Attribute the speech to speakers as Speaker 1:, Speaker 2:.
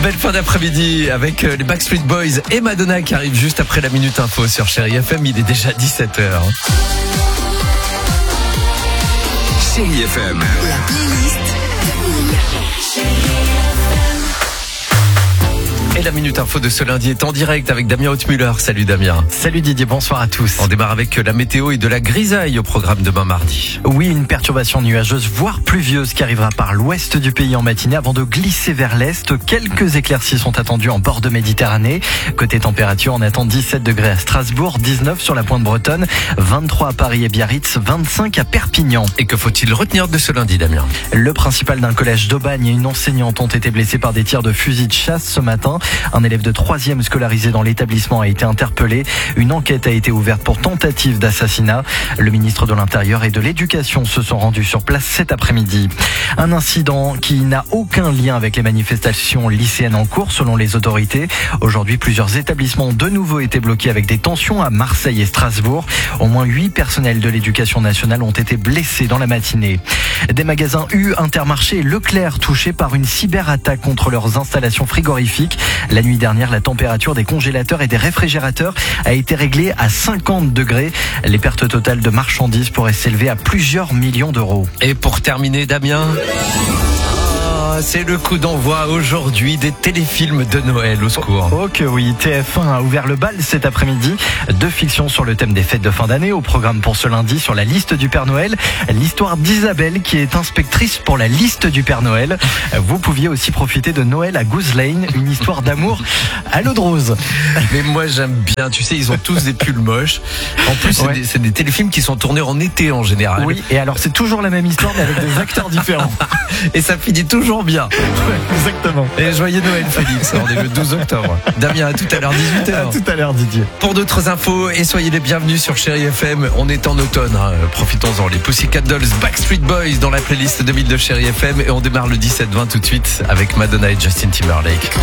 Speaker 1: Belle fin d'après-midi avec les Backstreet Boys et Madonna qui arrivent juste après la Minute Info sur Chérie FM. Il est déjà 17h.
Speaker 2: Chérie FM.
Speaker 3: La playlist Chérie FM.
Speaker 1: Et la Minute Info de ce lundi est en direct avec Damien Hautmuller. Salut Damien.
Speaker 4: Salut Didier, bonsoir à tous.
Speaker 1: On démarre avec la météo et de la grisaille au programme demain mardi.
Speaker 4: Oui, une perturbation nuageuse, voire pluvieuse qui arrivera par l'ouest du pays en matinée avant de glisser vers l'est. Quelques éclaircies sont attendues en bord de Méditerranée. Côté température, on attend 17 degrés à Strasbourg, 19 sur la pointe bretonne, 23 à Paris et Biarritz, 25 à Perpignan.
Speaker 1: Et que faut-il retenir de ce lundi, Damien ?
Speaker 4: Le principal d'un collège d'Aubagne et une enseignante ont été blessés par des tirs de fusil de chasse ce matin. Un élève de 3e scolarisé dans l'établissement a été interpellé. Une enquête a été ouverte pour tentative d'assassinat. Le ministre de l'Intérieur et de l'Éducation se sont rendus sur place cet après-midi. Un incident qui n'a aucun lien avec les manifestations lycéennes en cours selon les autorités. Aujourd'hui, plusieurs établissements ont de nouveau été bloqués avec des tensions à Marseille et Strasbourg. Au moins 8 personnels de l'Éducation nationale ont été blessés dans la matinée. Des magasins U, Intermarché et Leclerc touchés par une cyberattaque contre leurs installations frigorifiques. La nuit dernière, la température des congélateurs et des réfrigérateurs a été réglée à 50 degrés. Les pertes totales de marchandises pourraient s'élever à plusieurs millions d'euros.
Speaker 1: Et pour terminer, Damien, c'est le coup d'envoi aujourd'hui des téléfilms de Noël, au secours.
Speaker 4: Oh que oui, TF1 a ouvert le bal cet après-midi. 2 fictions sur le thème des fêtes de fin d'année au programme pour ce lundi sur la liste du Père Noël. L'histoire d'Isabelle qui est inspectrice pour la liste du Père Noël. Vous pouviez aussi profiter de Noël à Goose Lane, une histoire d'amour à l'eau de rose.
Speaker 1: Mais moi j'aime bien, tu sais, ils ont tous des pulls moches. En plus, c'est des téléfilms qui sont tournés en été en général.
Speaker 4: Oui, et alors c'est toujours la même histoire mais avec des acteurs différents.
Speaker 1: Et ça finit toujours bien.
Speaker 4: Ouais, exactement.
Speaker 1: Et joyeux Noël Félix, on est le 12 octobre. Damien, à tout à l'heure 18h.
Speaker 4: À tout à l'heure Didier.
Speaker 1: Pour d'autres infos, et soyez les bienvenus sur Chérie FM, on est en automne, hein. Profitons-en, les Pussycat Dolls, Backstreet Boys dans la playlist 2000 de Chérie FM, et on démarre le 17-20 tout de suite avec Madonna et Justin Timberlake.